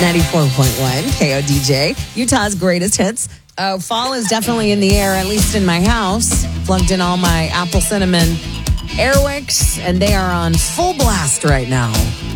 94.1 KODJ, Utah's greatest hits. Fall is definitely in the air, at least in my house. Plugged in all my Apple Cinnamon Airwicks, and they are on full blast right now.